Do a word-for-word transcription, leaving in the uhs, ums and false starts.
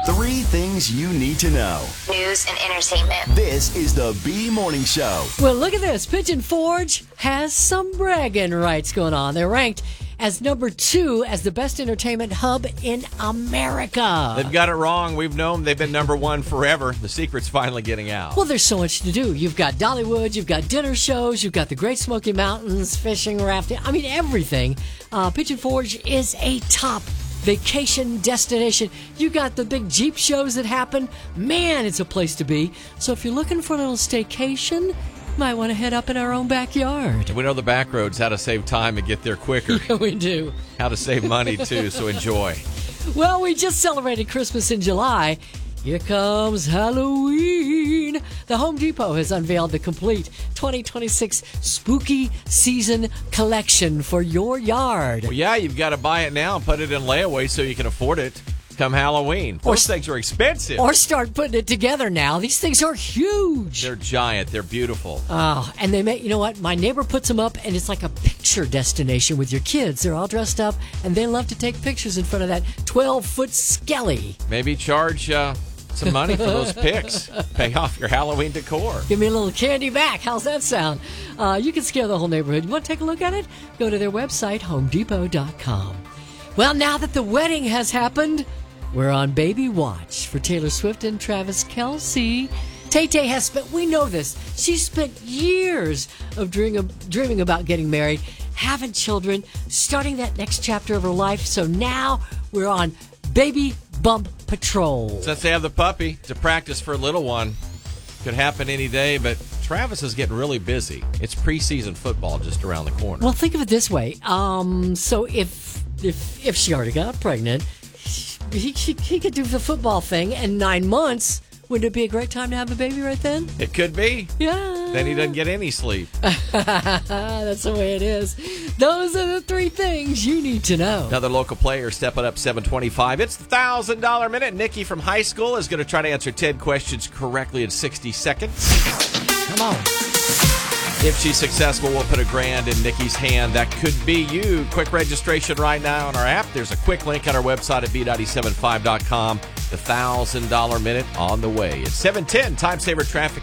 Three things you need to know. News and entertainment. This is the B Morning Show. Well, look at this. Pigeon Forge has some bragging rights going on. They're ranked as number two as the best entertainment hub in America. They've got it wrong. We've known they've been number one forever. The secret's finally getting out. Well, there's so much to do. You've got Dollywood, you've got dinner shows, you've got the Great Smoky Mountains, fishing, rafting. I mean, everything. Uh, Pigeon Forge is a top vacation destination. You got the big Jeep shows that happen. Man, it's a place to be. So if you're looking for a little staycation, might want to head up in our own backyard. We know the back roads, how to save time and get there quicker. Yeah, we do. How to save money, too, so enjoy. Well, we just celebrated Christmas in July. Here comes Halloween. The Home Depot has unveiled the complete twenty twenty-six Spooky Season collection for your yard. Well, yeah, you've got to buy it now and put it in layaway so you can afford it come Halloween. Those things are expensive. Or start putting it together now. These things are huge. They're giant. They're beautiful. Oh, and they make, you know what? My neighbor puts them up, and it's like a picture destination with your kids. They're all dressed up, and they love to take pictures in front of that twelve-foot skelly. Maybe charge uh, some money for those pics. Pay off your Halloween decor. Give me a little candy back. How's that sound? Uh, you can scare the whole neighborhood. You want to take a look at it? Go to their website, home depot dot com. Well, now that the wedding has happened, we're on baby watch for Taylor Swift and Travis Kelce. Tay-Tay has spent, we know this, she's spent years of dreaming, dreaming about getting married, having children, starting that next chapter of her life. So now we're on baby bump patrol. Since they have the puppy to practice for a little one, could happen any day, but Travis is getting really busy. It's preseason football just around the corner. Well, think of it this way. Um, so if if if she already got pregnant, He, he, he could do the football thing in nine months. Wouldn't it be a great time to have a baby right then? It could be. Yeah. Then he doesn't get any sleep. That's the way it is. Those are the three things you need to know. Another local player stepping up seven twenty-five. It's the one thousand dollars Minute. Nikki from high school is going to try to answer ten questions correctly in sixty seconds. Come on. If she's successful, we'll put a grand in Nikki's hand. That could be you. Quick registration right now on our app. There's a quick link on our website at B nine seven five dot com. The one thousand dollars Minute on the way. It's seven ten. Time saver traffic